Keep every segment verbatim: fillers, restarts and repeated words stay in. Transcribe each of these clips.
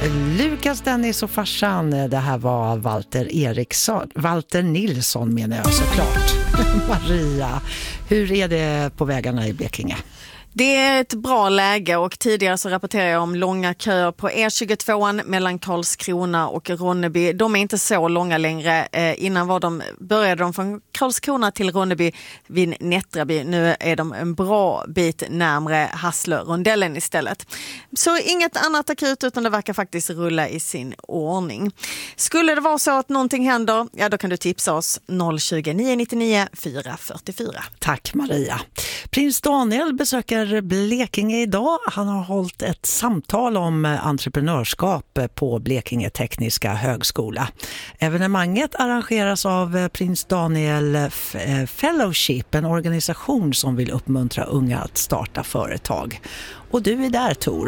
Lukas, Dennis och farsan, det här var Walter Eriksson, Walter Nilsson menar jag såklart. Maria, hur är det på vägarna i Blekinge? Det är ett bra läge och tidigare så rapporterade jag om långa köer på E tjugotvå mellan Karlskrona och Ronneby. De är inte så långa längre. Eh, innan var de, började de från Karlskrona till Ronneby vid Nättraby. Nu är de en bra bit närmare Hasslö-rondellen istället. Så inget annat akut utan det verkar faktiskt rulla i sin ordning. Skulle det vara så att någonting händer, ja då kan du tipsa oss noll tjugo, nio nio nio, fyra fyra fyra. Tack Maria. Prins Daniel besöker Blekinge idag. Han har hållit ett samtal om entreprenörskap på Blekinge Tekniska högskola. Evenemanget arrangeras av Prins Daniel Fellowship, en organisation som vill uppmuntra unga att starta företag. Och du är där, Tor.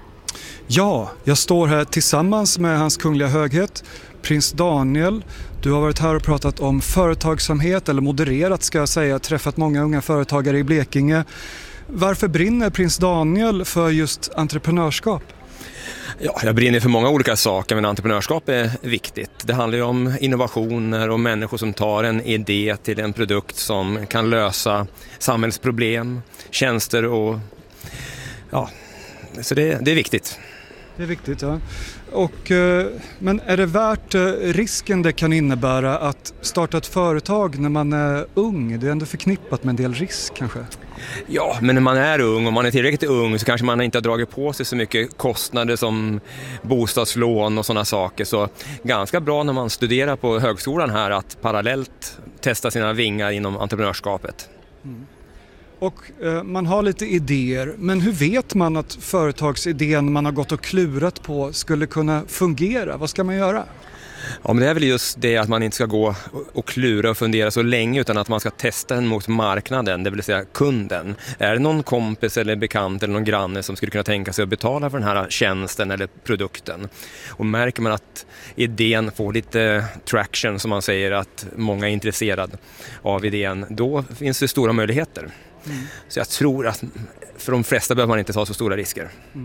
Ja, jag står här tillsammans med hans kungliga höghet, Prins Daniel. Du har varit här och pratat om företagsamhet, eller modererat ska jag säga, träffat många unga företagare i Blekinge. Varför brinner Prins Daniel för just entreprenörskap? Ja, jag brinner för många olika saker, men entreprenörskap är viktigt. Det handlar ju om innovationer och människor som tar en idé till en produkt som kan lösa samhällsproblem, tjänster och ja, så det, det är viktigt. Det är viktigt, ja. Och, men är det värt risken det kan innebära att starta ett företag när man är ung? Det är ändå förknippat med en del risk kanske. Ja, men när man är ung och man är tillräckligt ung så kanske man inte har dragit på sig så mycket kostnader som bostadslån och sådana saker. Så ganska bra när man studerar på högskolan här att parallellt testa sina vingar inom entreprenörskapet. Mm. Och eh, man har lite idéer, men hur vet man att företagsidén man har gått och klurat på skulle kunna fungera? Vad ska man göra? Ja, men det är väl just det att man inte ska gå och klura och fundera så länge utan att man ska testa den mot marknaden, det vill säga kunden. Är det någon kompis eller bekant eller någon granne som skulle kunna tänka sig att betala för den här tjänsten eller produkten? Och märker man att idén får lite traction, som man säger, att många är intresserade av idén, då finns det stora möjligheter. Mm. Så jag tror att för de flesta behöver man inte ta så stora risker. Mm.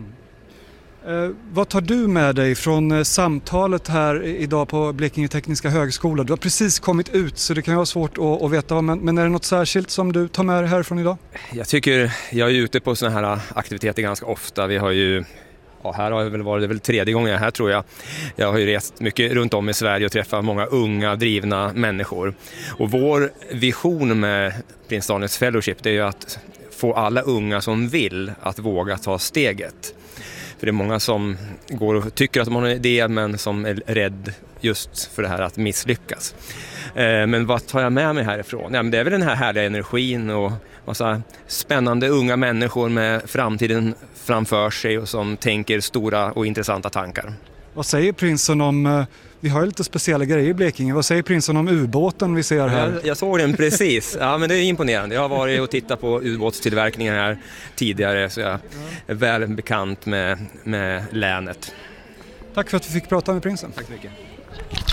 Eh, vad tar du med dig från eh, samtalet här idag på Blekinge Tekniska högskola? Du har precis kommit ut så det kan vara svårt att, att veta, men, men är det något särskilt som du tar med dig härifrån idag? Jag tycker, jag är ute på såna här aktiviteter ganska ofta. Vi har ju, ja, här har jag väl varit det väl tredje gången här tror jag. Jag har ju rest mycket runt om i Sverige och träffat många unga, drivna människor. Och vår vision med Prins Daniels Fellowship, det är ju att få alla unga som vill att våga ta steget. För det är många som går och tycker att de har en idé men som är rädd just för det här att misslyckas. Eh, men vad tar jag med mig härifrån? Ja, men det är väl den här härliga energin och massa spännande unga människor med framtiden framför sig och som tänker stora och intressanta tankar. Vad säger prinsen om, vi har ju lite speciella grejer i Blekinge, vad säger prinsen om ubåten vi ser här? Jag, jag såg den precis, ja men det är imponerande. Jag har varit och tittat på ubåtstillverkningen här tidigare så jag är väl bekant med, med länet. Tack för att vi fick prata med prinsen. Tack så mycket.